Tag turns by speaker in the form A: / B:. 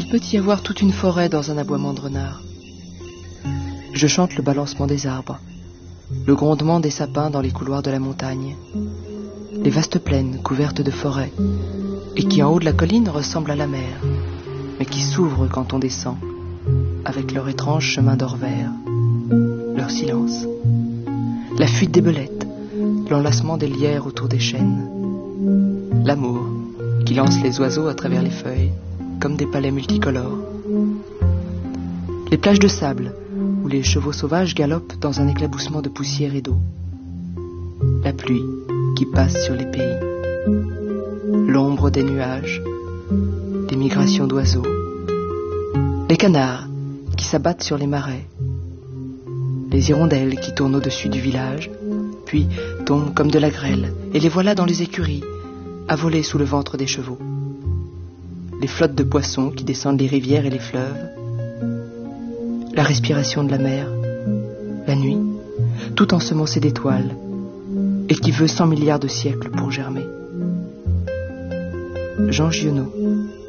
A: peut y avoir toute une forêt dans un aboiement de renard. Je chante le balancement des arbres, le grondement des sapins dans les couloirs de la montagne, les vastes plaines couvertes de forêts, et qui en haut de la colline ressemblent à la mer, mais qui s'ouvrent quand on descend, avec leur étrange chemin d'or vert, leur silence, la fuite des belettes, l'enlacement des lierres autour des chênes, l'amour qui lance les oiseaux à travers les feuilles, comme des palais multicolores, les plages de sable, où les chevaux sauvages galopent dans un éclaboussement de poussière et d'eau, la pluie qui passe sur les pays, l'ombre des nuages, des migrations d'oiseaux, les canards qui s'abattent sur les marais, les hirondelles qui tournent au-dessus du village, puis tombent comme de la grêle, et les voilà dans les écuries, à voler sous le ventre des chevaux, les flottes de poissons qui descendent les rivières et les fleuves, la respiration de la mer, la nuit, tout ensemencé d'étoiles, et qui veut 100 milliards de siècles pour germer. Jean Giono.